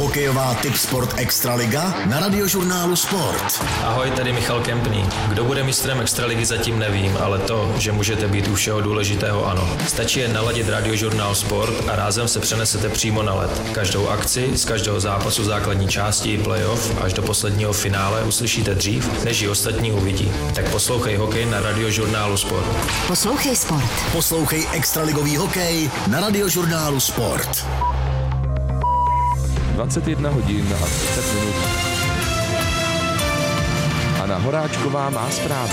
Hokejová Tipsport Extraliga na Radiožurnálu Sport. Ahoj, tady Michal Kempný. Kdo bude mistrem Extraligy, zatím nevím, ale to, že můžete být u všeho důležitého, ano. Stačí jen naladit Radiožurnál Sport a rázem se přenesete přímo na led. Každou akci z každého zápasu základní části i playoff až do posledního finále uslyšíte dřív, než ji ostatní uvidí. Tak poslouchej hokej na Radiožurnálu Sport. Poslouchej sport. Poslouchej extraligový hokej na Radiožurnálu Sport. 21 hodin a 30 minut. Anna Horáčková má zprávy.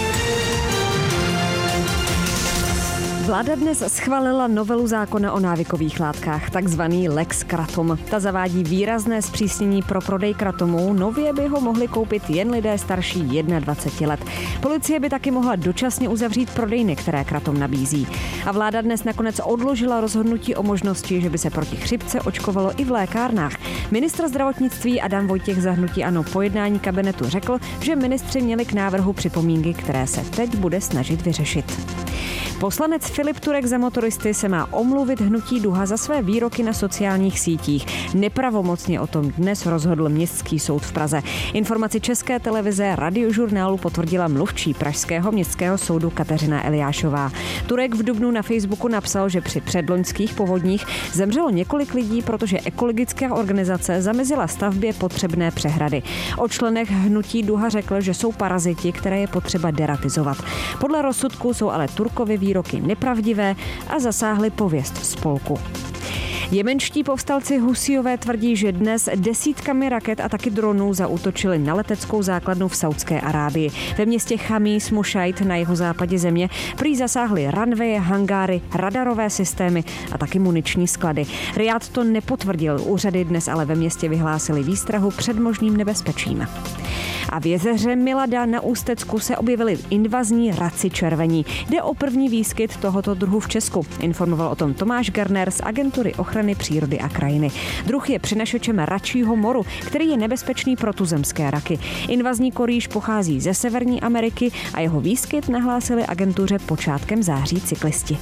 Vláda dnes schválila novelu zákona o návykových látkách, takzvaný Lex Kratom. Ta zavádí výrazné zpřísnění pro prodej kratomu, nově by ho mohli koupit jen lidé starší 21 let. Policie by taky mohla dočasně uzavřít prodejny, které kratom nabízí. A vláda dnes nakonec odložila rozhodnutí o možnosti, že by se proti chřipce očkovalo i v lékárnách. Ministr zdravotnictví Adam Vojtěch za hnutí ANO po jednání kabinetu řekl, že ministři měli k návrhu připomínky, které se teď bude snažit vyřešit. Poslanec Filip Turek za motoristy se má omluvit hnutí Duha za své výroky na sociálních sítích. Nepravomocně o tom dnes rozhodl Městský soud v Praze. Informaci České televize Radiožurnálu potvrdila mluvčí Pražského městského soudu Kateřina Eliášová. Turek v dubnu na Facebooku napsal, že při předloňských povodních zemřelo několik lidí, protože ekologická organizace zamezila stavbě potřebné přehrady. O členech hnutí Duha řekl, že jsou paraziti, které je potřeba deratizovat. Podle rozsudku jsou ale Turkovy výroky nepravdivé a zasáhly pověst spolku. Jemenští povstalci Husíové tvrdí, že dnes desítkami raket a taky dronů zaútočili na leteckou základnu v Saudské Arábii. Ve městě Chamis Mušajt na jihozápadě země prý zasáhly runwaye, hangáry, radarové systémy a taky muniční sklady. Riad to nepotvrdil, úřady dnes ale ve městě vyhlásili výstrahu před možným nebezpečím. A v jezeře Milada na Ústecku se objevily invazní raci červení. Jde o první výskyt tohoto druhu v Česku. Informoval o tom Tomáš Garner z Agentury ochrany přírody a krajiny. Druh je přinašečem račího moru, který je nebezpečný pro tuzemské raky. Invazní korýš pochází ze Severní Ameriky a jeho výskyt nahlásili agentuře počátkem září cyklisti.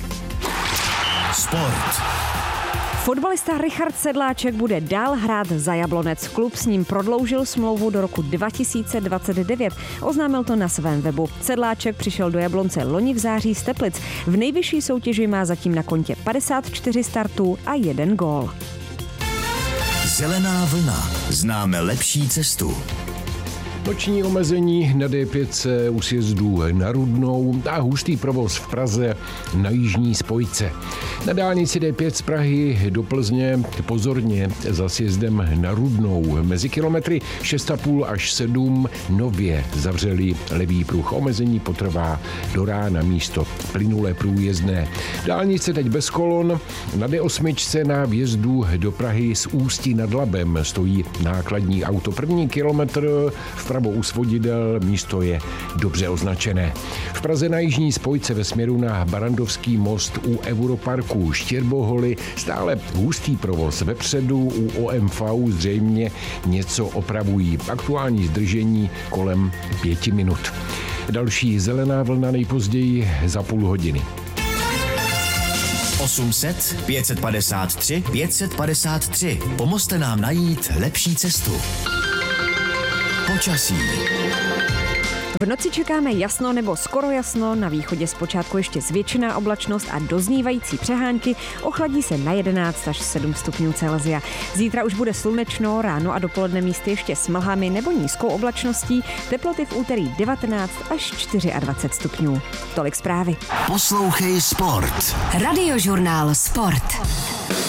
Sport. Fotbalista Richard Sedláček bude dál hrát za Jablonec. Klub s ním prodloužil smlouvu do roku 2029. Oznámil to na svém webu. Sedláček přišel do Jablonce loni v září z Teplic. V nejvyšší soutěži má zatím na kontě 54 startů a 1 gól. Zelená vlna. Známe lepší cestu. Noční omezení na D5 u sjezdu na Rudnou a hustý provoz v Praze na jižní spojce. Na dálnici D5 z Prahy do Plzně pozorně za sjezdem na Rudnou. Mezi kilometry 6,5 až 7 nově zavřeli levý pruh. Omezení potrvá do rána místo plynulé průjezdné. Dálnice teď bez kolon. Na D8 na vjezdu do Prahy z Ústí nad Labem stojí nákladní auto. První kilometr vpravo u svodidel, místo je dobře označené. V Praze na jižní spojce ve směru na Barandovský most u Europarku Štěrboholy stále hustý provoz. Vepředu u OMV zřejmě něco opravují. Aktuální zdržení kolem 5 minut. Další zelená vlna nejpozději za půl hodiny. 800 553 553. Pomozte nám najít lepší cestu. Počasí. V noci čekáme jasno nebo skoro jasno, na východě zpočátku ještě zvětšená oblačnost a doznívající přehánky, ochladí se na 11 až 7 stupňů Celsia. Zítra už bude slunečno, ráno a dopoledne místy ještě s mlhami nebo nízkou oblačností, teploty v úterý 19 až 24 stupňů. Tolik zprávy. Poslouchej sport. Radiožurnál Sport.